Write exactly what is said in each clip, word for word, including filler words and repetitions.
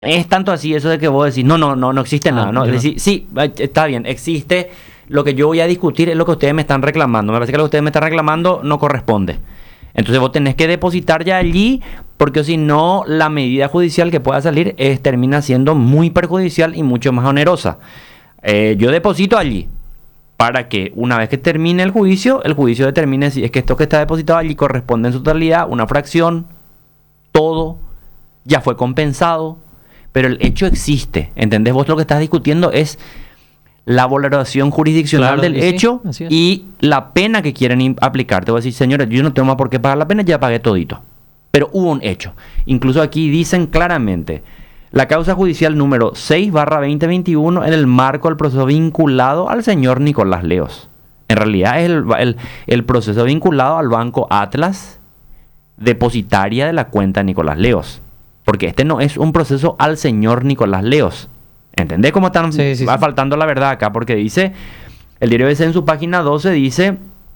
es tanto así eso de que vos decís, no, no, no, no existe Ah, nada, ¿no? yo no. Decís, sí, está bien, existe. Lo que yo voy a discutir es lo que ustedes me están reclamando. Me parece que lo que ustedes me están reclamando no corresponde. Entonces vos tenés que depositar ya allí, porque si no, la medida judicial que pueda salir es, termina siendo muy perjudicial y mucho más onerosa. Eh, yo deposito allí para que una vez que termine el juicio, el juicio determine si es que esto que está depositado allí corresponde en su totalidad, una fracción, todo, ya fue compensado, pero el hecho existe. ¿Entendés? Vos lo que estás discutiendo es la valoración jurisdiccional Claro, del y sí, hecho así es. y la pena que quieren im- aplicar. Te voy a decir, señores, yo no tengo más por qué pagar la pena, ya pagué todito. Pero hubo un hecho. Incluso aquí dicen claramente, la causa judicial número seis barra veinte veintiuno en el marco del proceso vinculado al señor Nicolás Leos. En realidad es el, el- el proceso vinculado al Banco Atlas, depositaria de la cuenta Nicolás Leos. Porque este no es un proceso al señor Nicolás Leos. ¿Entendés cómo están, Sí, sí, va sí. faltando la verdad acá? Porque dice, el diario B C en su página doce dice,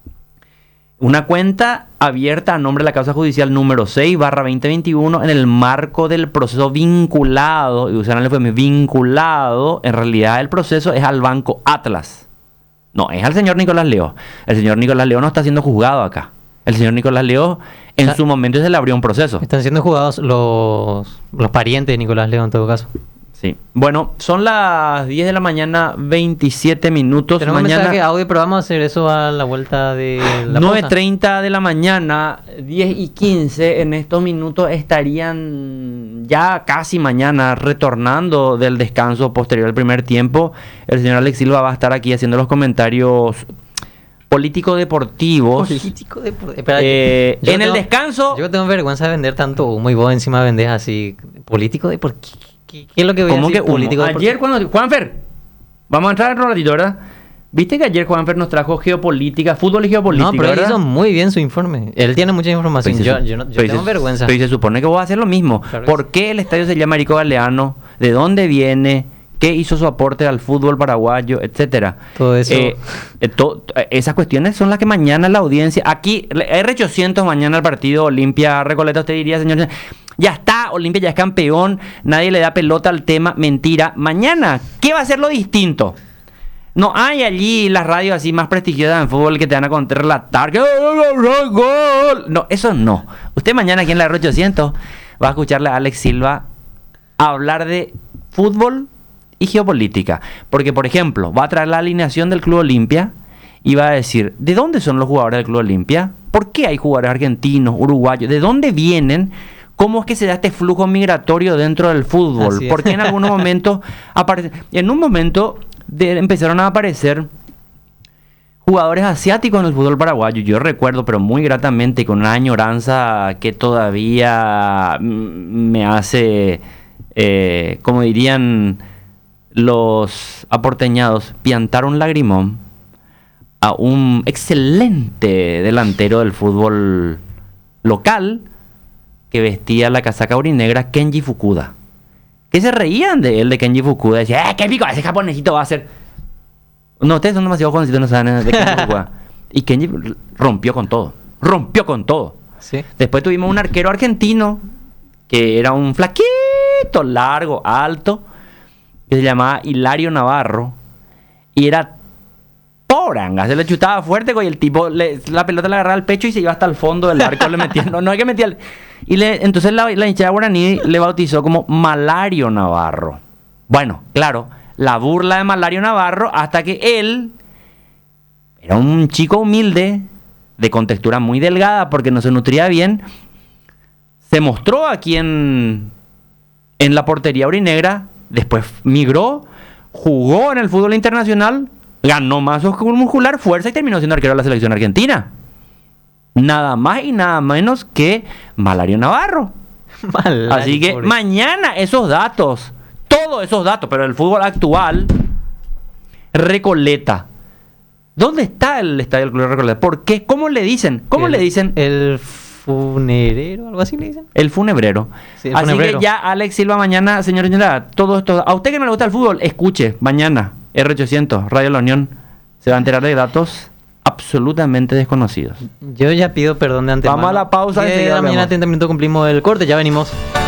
una cuenta abierta a nombre de la causa judicial número seis barra veinte veintiuno en el marco del proceso vinculado, y usaron el eufemismo vinculado, en realidad el proceso es al Banco Atlas. No, es al señor Nicolás Leos. El señor Nicolás Leos no está siendo juzgado acá. El señor Nicolás Leos en Ah. su momento se le abrió un proceso. Están siendo jugados los, los parientes de Nicolás León en todo caso. Sí. Bueno, son las diez de la mañana, veintisiete minutos. Tenemos un Mañana mensaje audio, pero vamos a hacer eso a la vuelta de la nueve pausa. treinta de la mañana, diez y quince. En estos minutos estarían ya casi mañana retornando del descanso posterior al primer tiempo. El señor Alex Silva va a estar aquí haciendo los comentarios político-deportivos. Político de por- Espera, Eh, yo en el tengo- descanso, Yo tengo vergüenza de vender tanto humo y vos encima vendés así. Político de por qué. ¿Qué, qué es lo que voy a ¿cómo decir? que humo? Político de por- Ayer cuando... Juanfer, vamos a entrar en un ratito, ¿verdad? Viste que ayer Juanfer nos trajo geopolítica, fútbol y geopolítica, No, pero él ¿verdad? hizo muy bien su informe. Él tiene mucha información. Pero Yo, se- yo, no- yo pero tengo se- vergüenza. Pero se supone que vos vas a hacer lo mismo. Claro que ¿Por qué el estadio se llama Erico Galeano? ¿De dónde viene? ¿Qué hizo su aporte al fútbol paraguayo? Etcétera. Todo eso. Eh, eh, to- eh, esas cuestiones son las que mañana la audiencia... Aquí, R ochocientos, mañana el partido Olimpia Recoleta, usted diría, señor... Ya está, Olimpia ya es campeón, nadie le da pelota al tema. Mentira. Mañana, ¿qué va a ser lo distinto? No hay allí las radios así más prestigiosas en fútbol que te van a contar relatar que gol. No, eso no. Usted mañana aquí en la R ochocientos va a escucharle a Alex Silva hablar de fútbol y geopolítica. Porque, por ejemplo, va a traer la alineación del Club Olimpia y va a decir, ¿de dónde son los jugadores del Club Olimpia? ¿Por qué hay jugadores argentinos, uruguayos? ¿De dónde vienen? ¿Cómo es que se da este flujo migratorio dentro del fútbol? Así es. ¿Por qué en algunos momentos aparece? En un momento de- empezaron a aparecer jugadores asiáticos en el fútbol paraguayo. Yo recuerdo, pero muy gratamente y con una añoranza que todavía mm, me hace, eh, como dirían los aporteñados, piantar un lagrimón a un excelente delantero del fútbol local que vestía la casaca aurinegra, Kenji Fukuda. Que se reían de él, de Kenji Fukuda. Decía, ¡eh, qué pico! Ese japonesito va a ser... No, ustedes son demasiado jovencitos, no saben de Kenji Fukuda. Y Kenji rompió con todo. Rompió con todo. Sí. Después tuvimos un arquero argentino que era un flaquito, largo, alto, que se llamaba Hilario Navarro. Y era poranga, se le chutaba fuerte, y el tipo, le- la pelota le agarraba al pecho y se iba hasta el fondo del arco, le metía, no, no hay que metía el- y le, entonces la, la hinchada guaraní le bautizó como Malario Navarro. Bueno, claro, la burla de Malario Navarro hasta que él era un chico humilde, de contextura muy delgada porque no se nutría bien, se mostró aquí en, en la portería aurinegra, después migró, jugó en el fútbol internacional, ganó masa muscular, fuerza y terminó siendo arquero de la selección argentina. Nada más y nada menos que Malario Navarro. Malario, Así que pobre. mañana esos datos, todos esos datos, pero el fútbol actual, Recoleta. ¿Dónde está el estadio del Club Recoleta? ¿Por qué? ¿Cómo le dicen? ¿Cómo El- le dicen? El funerero, algo así le dicen. El funebrero. Sí, el Así funebrero. que ya Alex Silva mañana, señor y señora, todo esto. A usted que no le gusta el fútbol, escuche mañana R ochocientos, Radio La Unión. Se va a enterar de datos absolutamente desconocidos. Yo ya pido perdón de antemano. Vamos a la pausa y diez de enseguida la mañana, volvemos. treinta minutos, cumplimos el corte, ya venimos.